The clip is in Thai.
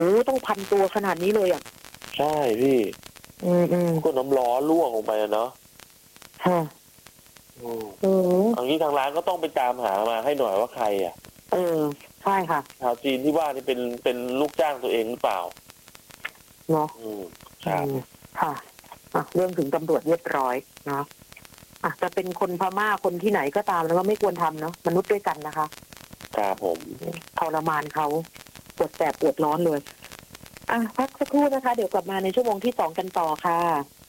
โอ้ต้องพันตัวขนาดนี้เลยอ่ะใช่พี่ก็น้ำร้อนร่วงลงไปเนาะค่ะอันนี้ทางร้านก็ต้องไปตามหามาให้หน่อยว่าใครอ่ะใช่ค่ะชาวจีนที่ว่านี่เป็นลูกจ้างตัวเองหรือเปล่าเนาะครับค่ะเรื่องถึงตำรวจเรียบร้อยเนาะจะเป็นคนพม่าคนที่ไหนก็ตามแล้วก็ไม่ควรทำเนาะมนุษย์ด้วยกันนะคะครับผมทรมานเขาปวดแสบปวดร้อนเลยพักสักครู่นะคะเดี๋ยวกลับมาในชั่วโมงที่2กันต่อค่ะ